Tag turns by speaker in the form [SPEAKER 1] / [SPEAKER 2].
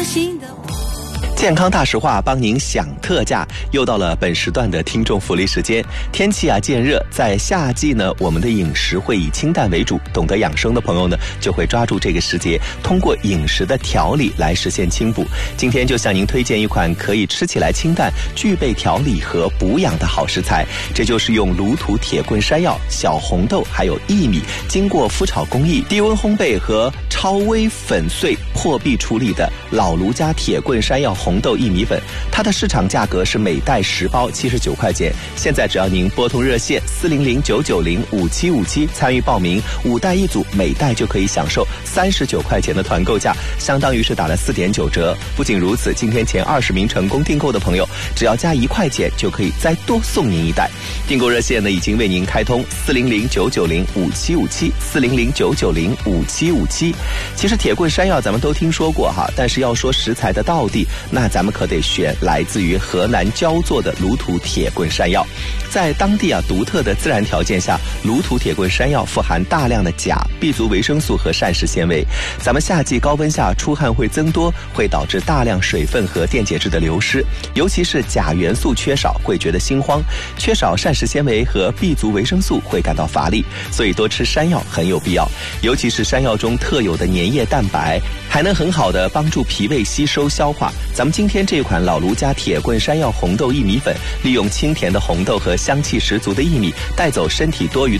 [SPEAKER 1] 心的
[SPEAKER 2] 健康大实话帮您享特价，又到了本时段的听众福利时间。天气渐热，在夏季呢，我们的饮食会以清淡为主，懂得养生的朋友呢，就会抓住这个时节，通过饮食的调理来实现清补。今天就向您推荐一款可以吃起来清淡，具备调理和补养的好食材，这就是用卤土铁棍山药、小红豆还有薏米，经过麸炒工艺、低温烘焙和超微粉碎破壁处理的老卢家铁棍山药红豆薏米粉，它的市场价格是每袋10包79块钱，现在只要您拨通热线400-990-5757参与报名，5袋1组，每袋就可以享受39块钱的团购价，相当于是打了4.9折。不仅如此，今天前20名成功订购的朋友，只要加1块钱就可以再多送您1袋。订购热线呢已经为您开通400-990-5757 400-990-5757。其实铁棍山药咱们都听说过哈，但是要说食材的道地，那咱们可得选来自于河南焦作的卤土铁棍山药。在当地独特的自然条件下，卤土铁棍山药富含大量的钾、B 族维生素和膳食纤维。咱们夏季高温下出汗会增多，会导致大量水分和电解质的流失，尤其是钾元素缺少会觉得心慌，缺少膳食纤维和 B 族维生素会感到乏力，所以多吃山药很有必要。尤其是山药中特有的粘液蛋白，还能很好的帮助脾胃吸收消化。咱们今天这款老卢家铁棍山药红豆薏米粉，利用清甜的红豆和香气十足的薏米，带走身体多余